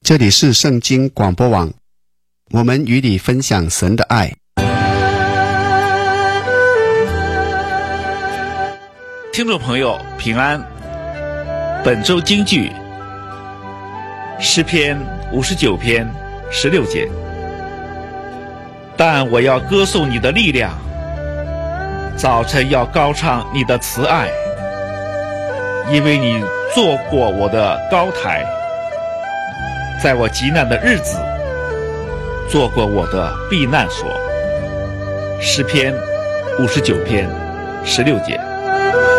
这里是圣经广播网，我们与你分享神的爱。 听众朋友平安，本周金句诗篇59篇16节。但我要歌颂你的力量，早晨要高唱你的慈爱，因为你做过我的高台，在我极难的日子做过我的避难所。诗篇59篇16节。